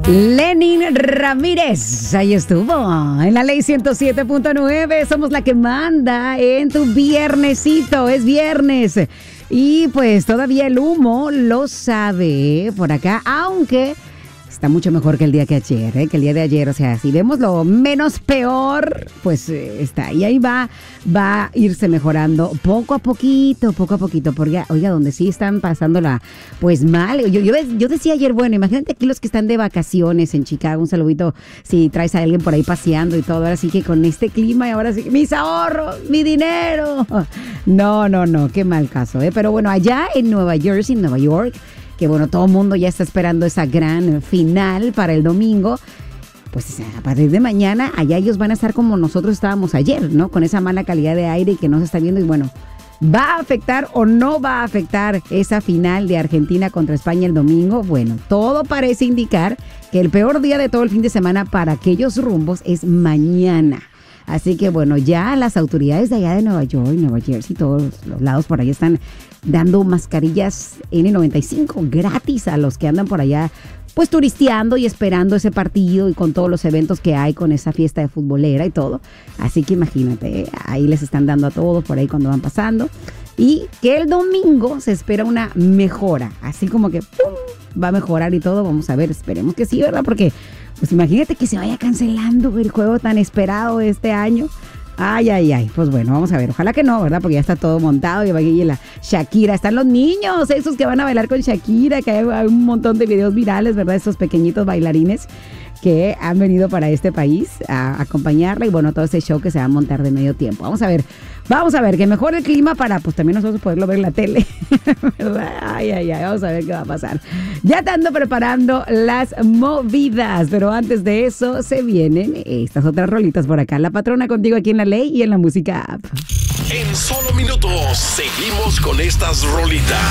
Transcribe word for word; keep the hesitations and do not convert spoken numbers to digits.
Lenin Ramírez, ahí estuvo, en la ley ciento siete punto nueve, somos la que manda en tu viernesito, es viernes. Y pues todavía el humo lo sabe por acá, aunque está mucho mejor que el día que ayer, ¿eh? que el día de ayer. O sea, si vemos lo menos peor, pues eh, está. Y ahí va, va a irse mejorando poco a poquito, poco a poquito. Porque, oiga, donde sí están pasándola, pues mal. Yo, yo, yo decía ayer, bueno, imagínate aquí los que están de vacaciones en Chicago. Un saludito si traes a alguien por ahí paseando y todo. Ahora sí que con este clima y ahora sí, mis ahorros, mi dinero. No, no, no, qué mal caso, ¿eh? Pero bueno, allá en Nueva Jersey, en Nueva York, que bueno, todo el mundo ya está esperando esa gran final para el domingo. Pues a partir de mañana, allá ellos van a estar como nosotros estábamos ayer, ¿no? Con esa mala calidad de aire que no se está viendo. Y bueno, ¿va a afectar o no va a afectar esa final de Argentina contra España el domingo? Bueno, todo parece indicar que el peor día de todo el fin de semana para aquellos rumbos es mañana. Así que bueno, ya las autoridades de allá de Nueva York, Nueva Jersey, todos los lados por ahí están dando mascarillas ene noventa y cinco gratis a los que andan por allá pues turisteando y esperando ese partido y con todos los eventos que hay con esa fiesta de futbolera y todo. Así que imagínate, ahí les están dando a todos por ahí cuando van pasando. Y que el domingo se espera una mejora, así como que ¡pum! Va a mejorar y todo. Vamos a ver, esperemos que sí, ¿verdad? Porque pues imagínate que se vaya cancelando el juego tan esperado de este año. Ay, ay, ay. Pues bueno, vamos a ver. Ojalá que no, ¿verdad? Porque ya está todo montado. Y va aquí la Shakira. Están los niños, esos que van a bailar con Shakira, que hay, hay un montón de videos virales, ¿verdad? Estos pequeñitos bailarines que han venido para este país a acompañarla. Y bueno, todo ese show que se va a montar de medio tiempo. Vamos a ver. Vamos a ver, que mejore el clima para pues también nosotros poderlo ver en la tele, ¿verdad? Ay, ay, ay, vamos a ver qué va a pasar. Ya te ando preparando las movidas, pero antes de eso se vienen estas otras rolitas por acá. La Patrona contigo aquí en La Ley y en la Música App. En solo minutos seguimos con estas rolitas.